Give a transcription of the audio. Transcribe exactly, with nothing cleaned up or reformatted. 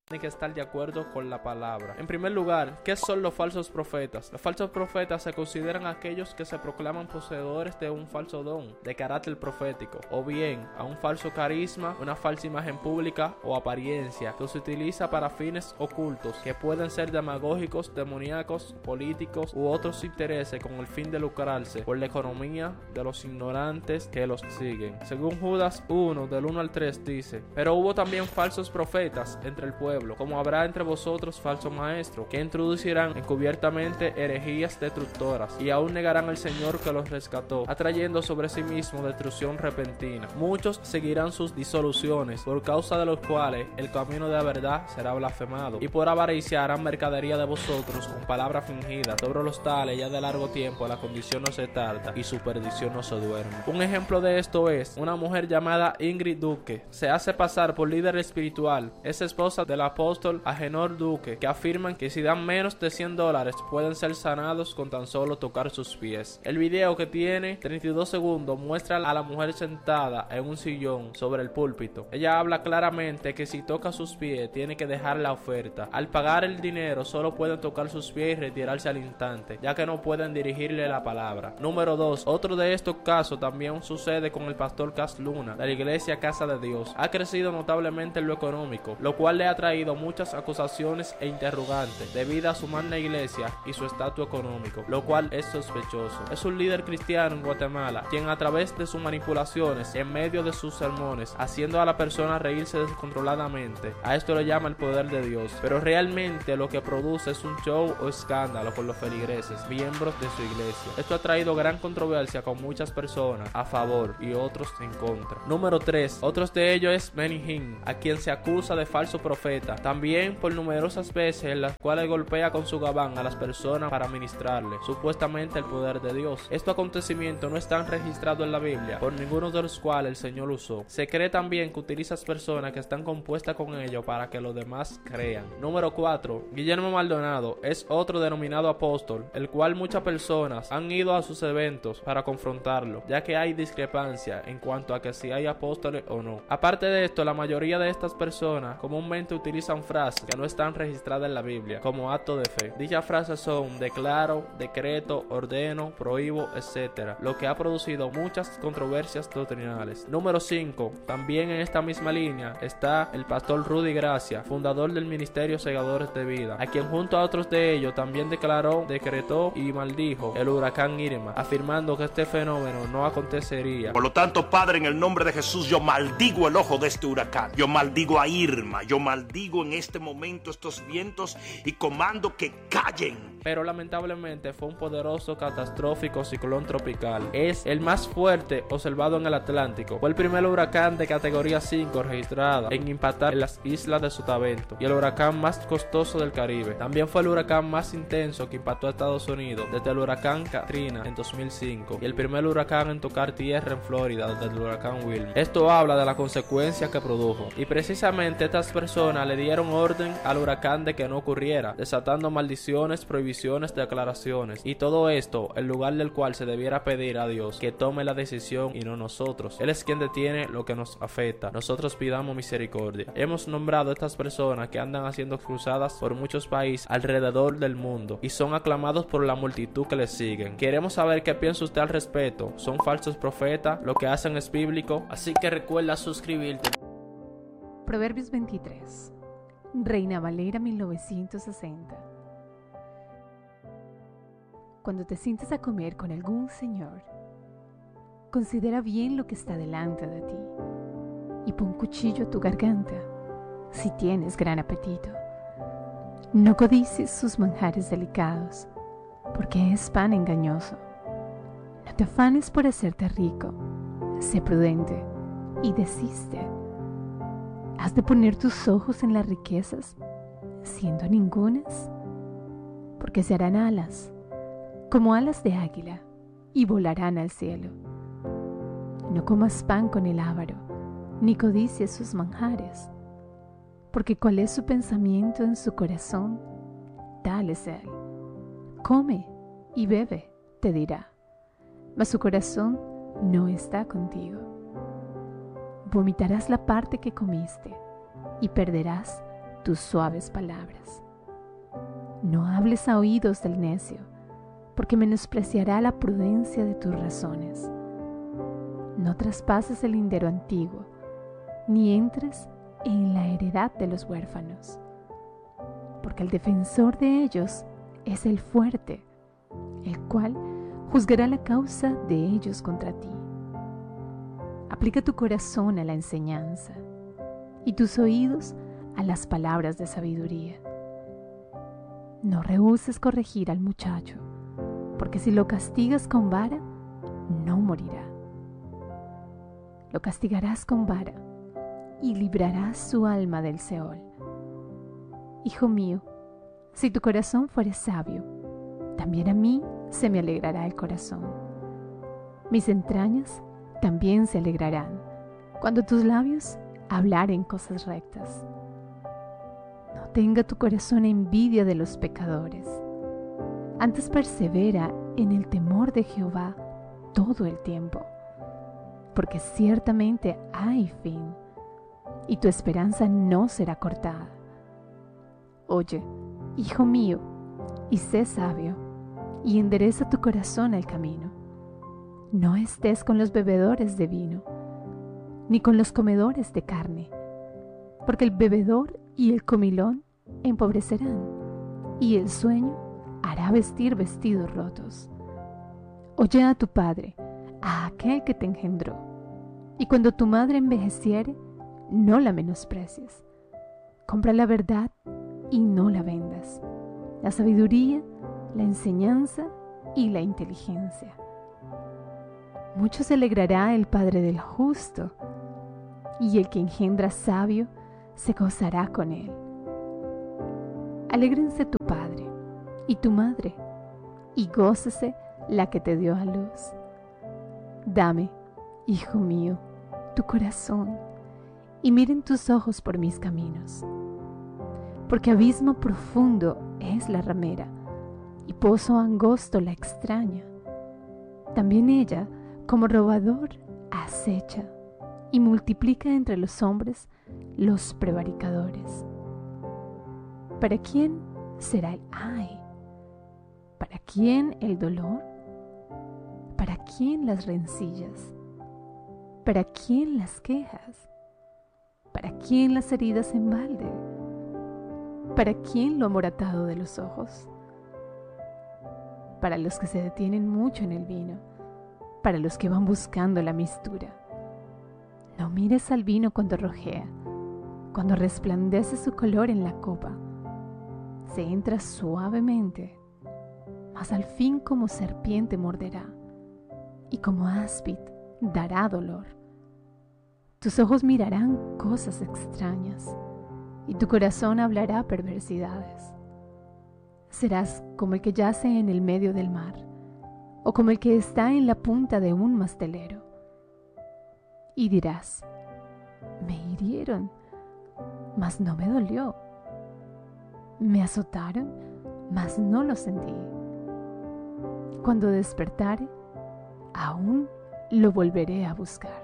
tiene que estar de acuerdo con la palabra. En primer lugar, ¿qué son los falsos profetas? Los falsos profetas se consideran aquellos que se proclaman poseedores de un falso don de carácter profético, o bien a un falso carisma, una falsa imagen pública o apariencia que se utiliza para fines ocultos que pueden ser demagógicos, demoníacos, políticos u otros intereses con el fin de lucrarse por la economía de los ignorantes que los siguen. Según Judas uno, del uno al tres dice: pero hubo también falsos profetas entre el pueblo, como habrá entre vosotros falsos maestros, que introducirán encubiertamente herejías destructoras, y aún negarán al Señor que los rescató, atrayendo sobre sí mismo destrucción repentina. Muchos seguirán sus disoluciones, por causa de los cuales el camino de la verdad será blasfemado, y por avaricia harán mercadería de vosotros con palabras fingidas. Sobre los tales ya de largo tiempo la condición no se tarda, y su perdición no se duerme. Un ejemplo de esto es una mujer llamada Ingrid Duque. Se hace pasar por líder espiritual, es esposa del apóstol Agenor Duque, que afirman que si dan menos de cien dólares pueden ser sanados con tan solo tocar sus pies. El video, que tiene treinta y dos segundos, muestra a la mujer sentada en un sillón sobre el púlpito. Ella habla claramente que si toca sus pies tiene que dejar la oferta. Al pagar el dinero solo pueden tocar sus pies y retirarse al instante, ya que no pueden dirigirle la palabra. Número dos. Otro de estos casos también sucede con el pastor Cas Luna, de la iglesia Casa de Dios. Ha crecido notablemente en lo económico, lo cual le ha traído muchas acusaciones e interrogantes debido a su magna iglesia y su estatus económico, lo cual es sospechoso. Es un líder cristiano en Guatemala, quien a través de sus manipulaciones en medio de sus sermones, haciendo a la persona reírse descontroladamente, a esto le llama el poder de Dios, pero realmente lo que produce es un show o escándalo con los feligreses, miembros de su iglesia. Esto ha traído gran controversia con muchas personas a favor y otros en contra. Número tres. Otros de ellos es Benny Hinn, a quien se acusa de falso profeta, también por numerosas veces en las cuales golpea con su gabán a las personas para ministrarle supuestamente el poder de Dios. Estos acontecimientos no están registrados en la Biblia, por ninguno de los cuales el Señor usó. Se cree también que utiliza personas que están compuestas con ellos para que los demás crean. Número cuatro. Guillermo Maldonado es otro denominado apóstol, el cual muchas personas han ido a sus eventos para confrontarlo, ya que hay discrepancia en cuanto a que si hay apóstoles o no. Aparte de esto, la mayoría de estas personas comúnmente utilizan frases que no están registradas en la Biblia como acto de fe. Dichas frases son declaro, decreto, ordeno, prohíbo, etcétera, lo que ha producido muchas controversias doctrinales. Número cinco. También en esta misma línea está el pastor Rudy Gracia, fundador del ministerio Segadores de Vida, a quien junto a otros de ellos también declaró, decretó y maldijo el huracán Irma, afirmando que este fenómeno no acontecería. Por lo tanto, Padre, en el nombre de Jesús, yo maldigo el ojo de este huracán, yo maldigo a Irma, yo maldigo en este momento estos vientos y comando que callen. Pero lamentablemente fue un poderoso, catastrófico ciclón tropical. Es el más fuerte observado en el Atlántico. Fue el primer huracán de categoría cinco registrada en impactar en las islas de Sotavento y el huracán más costoso del Caribe. También fue el huracán más intenso que impactó a Estados Unidos desde el huracán Katrina en dos mil cinco y el primer huracán en tocar tierra en Florida desde el huracán Wilma. Esto habla de la consecuencia que produjo, y precisamente estas personas le dieron orden al huracán de que no ocurriera, desatando maldiciones, prohibiciones, declaraciones, y todo esto en lugar del cual se debiera pedir a Dios que tome la decisión y no nosotros. Él es quien detiene lo que nos afecta, nosotros pidamos misericordia. Hemos nombrado a estas personas que andan haciendo cruzadas por muchos países alrededor del mundo y son aclamados por la multitud que les siguen. Queremos saber qué piensa usted al respecto. ¿Son falsos profetas? ¿Lo que hacen es bíblico? Así que recuerda suscribirte. Proverbios veintitrés. Reina Valera mil novecientos sesenta. Cuando te sientes a comer con algún señor, considera bien lo que está delante de ti y pon cuchillo a tu garganta si tienes gran apetito. No codicies sus manjares delicados, porque es pan engañoso. No te afanes por hacerte rico, sé prudente y desiste. ¿Has de poner tus ojos en las riquezas, siendo ningunas? Porque se harán alas, como alas de águila, y volarán al cielo. No comas pan con el avaro, ni codicies sus manjares, porque cuál es su pensamiento en su corazón, tal es él. Come y bebe, te dirá, mas su corazón no está contigo. Vomitarás la parte que comiste y perderás tus suaves palabras. No hables a oídos del necio, porque menospreciará la prudencia de tus razones. No traspases el lindero antiguo, ni entres en la heredad de los huérfanos, porque el defensor de ellos es el fuerte, el cual juzgará la causa de ellos contra ti. Aplica tu corazón a la enseñanza y tus oídos a las palabras de sabiduría. No rehúses corregir al muchacho, porque si lo castigas con vara, no morirá. Lo castigarás con vara y librarás su alma del Seol. Hijo mío, si tu corazón fuere sabio, también a mí se me alegrará el corazón. Mis entrañas también se alegrarán cuando tus labios hablaren cosas rectas. No tenga tu corazón envidia de los pecadores. Antes persevera en el temor de Jehová todo el tiempo, porque ciertamente hay fin, y tu esperanza no será cortada. Oye, hijo mío, y sé sabio, y endereza tu corazón al camino. No estés con los bebedores de vino, ni con los comedores de carne, porque el bebedor y el comilón empobrecerán, y el sueño hará vestir vestidos rotos. Oye a tu padre, a aquel que te engendró, y cuando tu madre envejeciere, no la menosprecies. Compra la verdad y no la vendas, la sabiduría, la enseñanza y la inteligencia. Mucho se alegrará el padre del justo, y el que engendra sabio se gozará con él. Alégrense tu padre y tu madre, y gócese la que te dio a luz. Dame, hijo mío, tu corazón, y miren tus ojos por mis caminos. Porque abismo profundo es la ramera, y pozo angosto la extraña. También ella, como robador, acecha, y multiplica entre los hombres los prevaricadores. ¿Para quién será el ay? ¿Para quién el dolor? ¿Para quién las rencillas? ¿Para quién las quejas? ¿Para quién las heridas en balde? ¿Para quién lo amoratado de los ojos? Para los que se detienen mucho en el vino, para los que van buscando la mistura. No mires al vino cuando rojea, cuando resplandece su color en la copa. Se entra suavemente, mas al fin como serpiente morderá, y como áspid dará dolor. Tus ojos mirarán cosas extrañas, y tu corazón hablará perversidades. Serás como el que yace en el medio del mar, o como el que está en la punta de un mastelero. Y dirás, me hirieron, mas no me dolió. Me azotaron, mas no lo sentí. Cuando despertare, aún lo volveré a buscar.